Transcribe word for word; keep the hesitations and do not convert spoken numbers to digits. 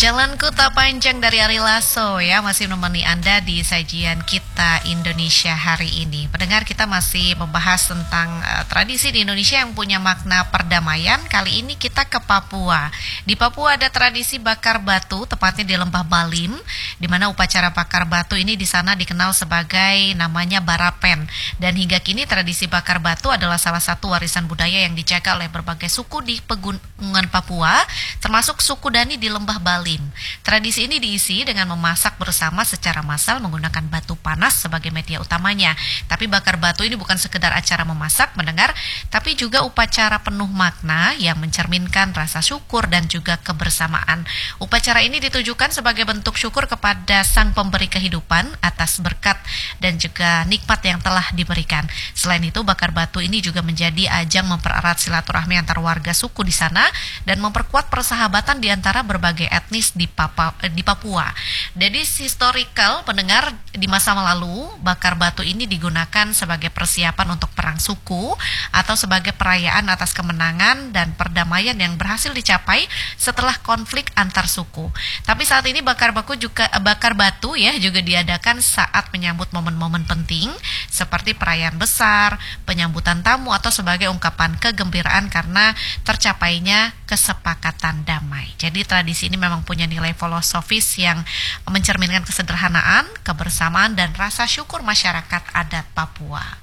Jalanku tak panjang dari Ari Lasso ya, masih menemani Anda di sajian kita Indonesia hari ini. Pendengar, kita masih membahas tentang uh, tradisi di Indonesia yang punya makna perdamaian. Kali ini kita ke Papua. Di Papua ada tradisi bakar batu, tepatnya di Lembah Balim, di mana upacara bakar batu ini di sana dikenal sebagai namanya barapen. Dan hingga kini tradisi bakar batu adalah salah satu warisan budaya yang dijaga oleh berbagai suku di pegunungan Papua, termasuk suku Dani di Lembah Balim. Tradisi ini diisi dengan memasak bersama secara massal menggunakan batu panas sebagai media utamanya. Tapi bakar batu ini bukan sekedar acara memasak, mendengar, tapi juga upacara penuh makna yang mencerminkan rasa syukur dan juga kebersamaan. Upacara ini ditujukan sebagai bentuk syukur kepada Sang Pemberi kehidupan atas berkat dan juga nikmat yang telah diberikan. Selain itu, bakar batu ini juga menjadi ajang mempererat silaturahmi antar warga suku di sana dan memperkuat persahabatan di antara berbagai etnis di Papua, di Papua. Jadi historical, pendengar, di masa lalu bakar batu ini digunakan sebagai persiapan untuk perang suku atau sebagai perayaan atas kemenangan dan perdamaian yang berhasil dicapai setelah konflik antar suku. Tapi saat ini bakar batu juga bakar batu ya juga diadakan saat menyambut momen-momen penting seperti perayaan besar, penyambutan tamu atau sebagai ungkapan kegembiraan karena tercapainya kesepakatan damai. Jadi tradisi ini memang punya nilai filosofis yang mencerminkan kesederhanaan, kebersamaan, dan rasa syukur masyarakat adat Papua.